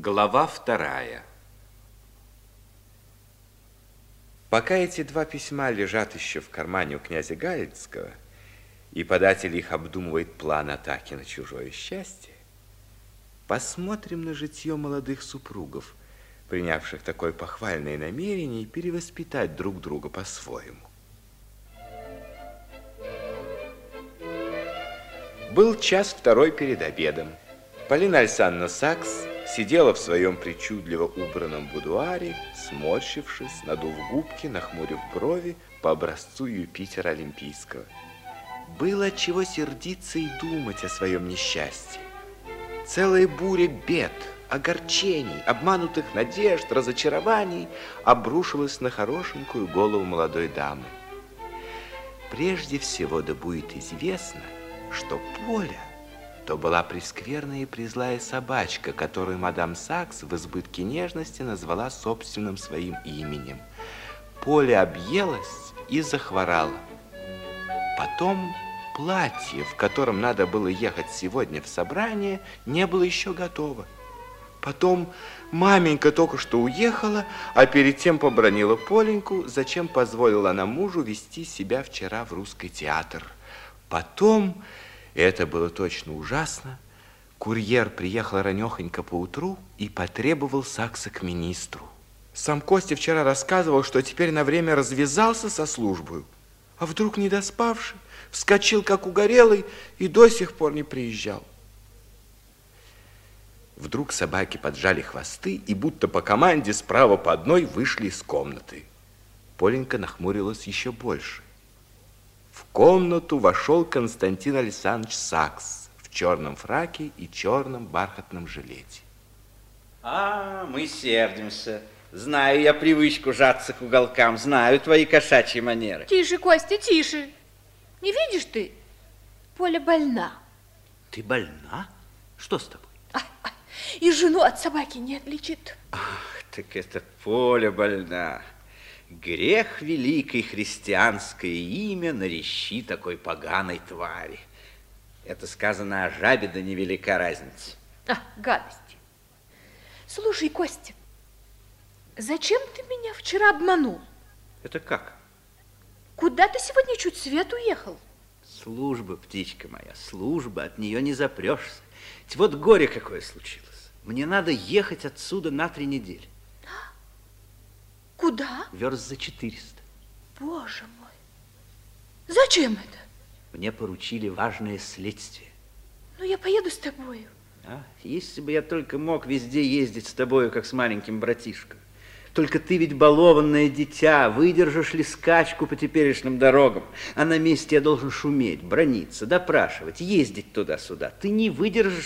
Глава 2. Пока эти два письма лежат еще в кармане у князя Галицкого, и податель их обдумывает план атаки на чужое счастье, посмотрим на житье молодых супругов, принявших такое похвальное намерение перевоспитать друг друга по-своему. Был час второй перед обедом. Полина Александровна Сакс сидела в своем причудливо убранном будуаре, сморщившись, надув губки, нахмурив брови по образцу Юпитера Олимпийского. Было от чего сердиться и думать о своем несчастье. Целая буря бед, огорчений, обманутых надежд, разочарований обрушилась на хорошенькую голову молодой дамы. Прежде всего да будет известно, что Поля то была прескверная и презлая собачка, которую мадам Сакс в избытке нежности назвала собственным своим именем. Поля объелась и захворала. Потом платье, в котором надо было ехать сегодня в собрание, не было еще готово. Потом маменька только что уехала, а перед тем побранила Поленьку, зачем позволила она мужу вести себя вчера в русский театр. Потом... Это было точно ужасно. Курьер приехал ранехонько поутру и потребовал Сакса к министру. Сам Костя вчера рассказывал, что теперь на время развязался со службою, а вдруг, недоспавший, вскочил как угорелый и до сих пор не приезжал. Вдруг собаки поджали хвосты и будто по команде справа по одной вышли из комнаты. Поленька нахмурилась еще больше. В комнату вошел Константин Александрович Сакс в черном фраке и черном бархатном жилете. Мы сердимся. Знаю я привычку жаться к уголкам, знаю твои кошачьи манеры. Тише, Костя, тише. Не видишь ты? Поля больна. Ты больна? Что с тобой? И жену от собаки не отличит. Ах, так это Поля больна. Грех великой христианское имя нарещи такой поганой твари. Это сказано о жабе, да невелика разница. Гадости. Слушай, Костя, зачем ты меня вчера обманул? Это как? Куда ты сегодня чуть свет уехал? Служба, птичка моя, служба, от нее не запрешься. Ведь вот горе какое случилось. Мне надо ехать отсюда на 3 недели. Куда? Верст за 400. Боже мой. Зачем это? Мне поручили важное следствие. Ну, я поеду с тобою. Если бы я только мог везде ездить с тобою, как с маленьким братишкой. Только ты ведь балованное дитя, выдержишь ли скачку по теперешним дорогам? А на месте я должен шуметь, браниться, допрашивать, ездить туда-сюда. Ты не выдержишь